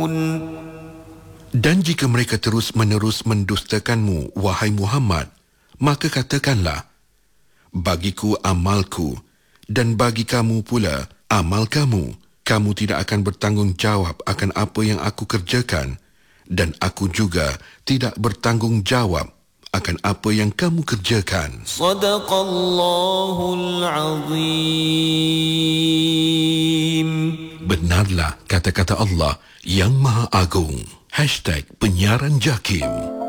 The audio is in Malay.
Dan jika mereka terus-menerus mendustakanmu, wahai Muhammad, maka katakanlah, bagiku amalku dan bagi kamu pula amal kamu. Kamu tidak akan bertanggungjawab akan apa yang aku kerjakan dan aku juga tidak bertanggungjawab akan apa yang kamu kerjakan. Sadaqallahul Azim. Benarlah kata-kata Allah yang Maha Agung. #penyiaran JAKIM.